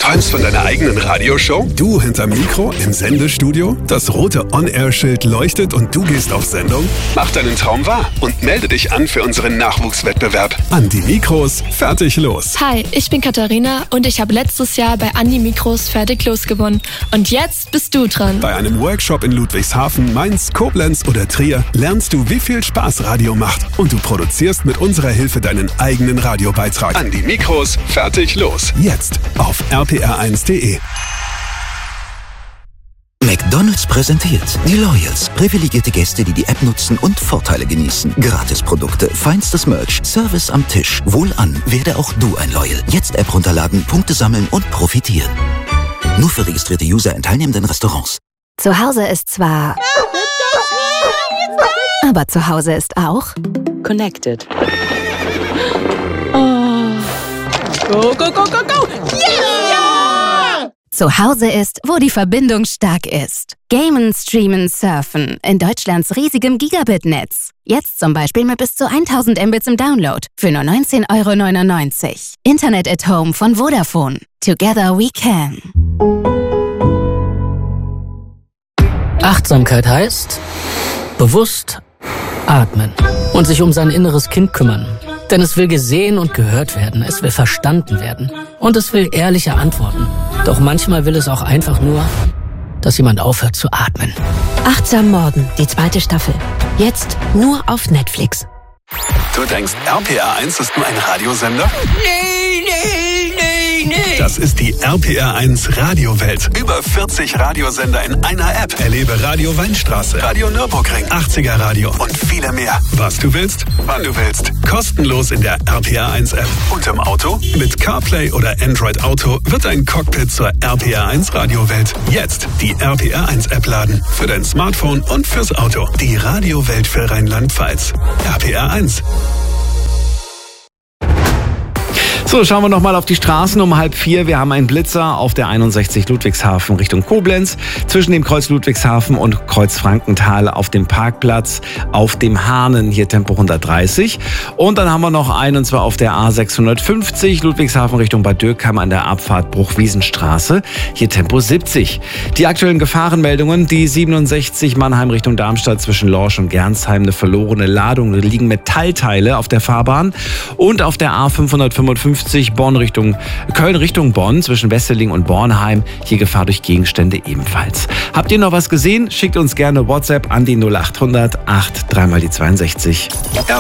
träumst von deiner eigenen Radioshow? Du hinterm Mikro im Sendestudio? Das rote On-Air-Schild leuchtet und du gehst auf Sendung? Mach deinen Traum wahr und melde dich an für unseren Nachwuchswettbewerb. An die Mikros, fertig, los. Hi, ich bin Katharina und ich habe letztes Jahr bei An die Mikros fertig los gewonnen. Und jetzt bist du dran. Bei einem Workshop in Ludwigshafen, Mainz, Koblenz oder Trier lernst du, wie viel Spaß Radio macht. Und du produzierst mit unserer Hilfe deinen eigenen Radiobeitrag. An die Mikros, fertig, los. Jetzt auf rpr1.de. McDonald's präsentiert die Loyals. Privilegierte Gäste, die die App nutzen und Vorteile genießen. Gratisprodukte, feinstes Merch, Service am Tisch. Wohlan, werde auch du ein Loyal. Jetzt App runterladen, Punkte sammeln und profitieren. Nur für registrierte User in teilnehmenden Restaurants. Zu Hause ist zwar... aber zu Hause ist auch... Connected. Oh. Go, go, go, go, go! Yeah! Zu Hause ist, wo die Verbindung stark ist. Gamen, streamen, surfen. In Deutschlands riesigem Gigabit-Netz. Jetzt zum Beispiel mit bis zu 1000 Mbits im Download. Für nur 19,99 €. Internet at Home von Vodafone. Together we can. Achtsamkeit heißt bewusst atmen und sich um sein inneres Kind kümmern. Denn es will gesehen und gehört werden, es will verstanden werden und es will ehrliche Antworten. Doch manchmal will es auch einfach nur, dass jemand aufhört zu atmen. Achtsam Morden, die 2. Staffel. Jetzt nur auf Netflix. Du denkst, RPR1 ist nur ein Radiosender? Nee, nee, nee, nee. Das ist die RPR1 Radiowelt. Über 40 Radiosender in einer App. Erlebe Radio Weinstraße, Radio Nürburgring, 80er Radio und viele mehr. Was du willst, wann du willst. Kostenlos in der RPR1 App. Und im Auto? Mit CarPlay oder Android Auto wird ein Cockpit zur RPR1 Radiowelt. Jetzt die RPR1 App laden. Für dein Smartphone und fürs Auto. Die Radiowelt für Rheinland-Pfalz. RPR1. So, schauen wir nochmal auf die Straßen um 3:30. Wir haben einen Blitzer auf der 61 Ludwigshafen Richtung Koblenz. Zwischen dem Kreuz Ludwigshafen und Kreuz Frankenthal auf dem Parkplatz auf dem Hahnen. Hier Tempo 130. Und dann haben wir noch einen, und zwar auf der A650 Ludwigshafen Richtung Bad Dürkheim an der Abfahrt Bruchwiesenstraße. Hier Tempo 70. Die aktuellen Gefahrenmeldungen. Die 67 Mannheim Richtung Darmstadt zwischen Lorsch und Gernsheim. Eine verlorene Ladung. Da liegen Metallteile auf der Fahrbahn. Und auf der A555 Köln Richtung Bonn zwischen Wesseling und Bornheim. Hier Gefahr durch Gegenstände ebenfalls. Habt ihr noch was gesehen? Schickt uns gerne WhatsApp an die 0800 8 3 mal die 62.